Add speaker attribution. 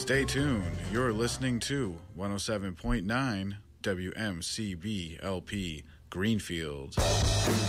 Speaker 1: Stay tuned. You're listening to 107.9 WMCB LP Greenfield.